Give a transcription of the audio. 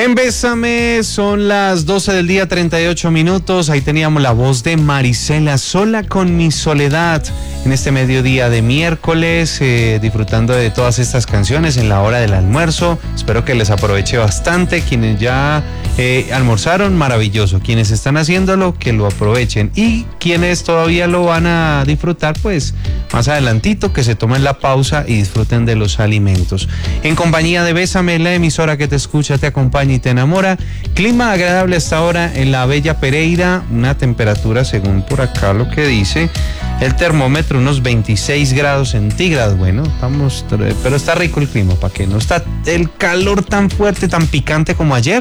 En Bésame son las 12 del día, 38 minutos. Ahí teníamos la voz de Marisela, Sola con mi soledad, en este mediodía de miércoles, disfrutando de todas estas canciones en la hora del almuerzo. Espero que les aproveche bastante. Quienes ya almorzaron, maravilloso. Quienes están haciéndolo, que lo aprovechen. Y quienes todavía lo van a disfrutar, pues más adelantito, que se tomen la pausa y disfruten de los alimentos. En compañía de Bésame, la emisora que te escucha, te acompaña y te enamora. Clima agradable hasta ahora en la bella Pereira, una temperatura según por acá lo que dice el termómetro, unos 26 grados centígrados. Bueno, pero está rico el clima, para que no está el calor tan fuerte, tan picante como ayer.